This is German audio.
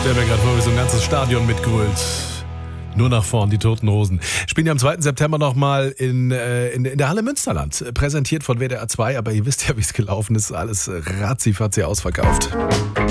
stelle mir gerade vor, wie so ein ganzes Stadion mitgrölt. Nur nach vorn, die Toten Hosen. Spielen ja am 2. September nochmal in der Halle Münsterland. Präsentiert von WDR 2, aber ihr wisst ja, wie es gelaufen ist. Alles ratzi-fatzi ausverkauft.